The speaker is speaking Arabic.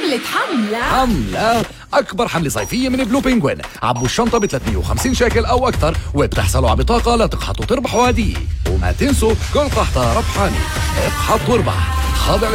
حملة أكبر حملة صيفية من بلو بينجوين. عبوا الشنطة ب 350 شيكل أو أكثر وبتحصلوا على بطاقة لتقحطوا تربحوا هدية. وما تنسوا كل قحطة ربحانة. اقحط واربح. خاضع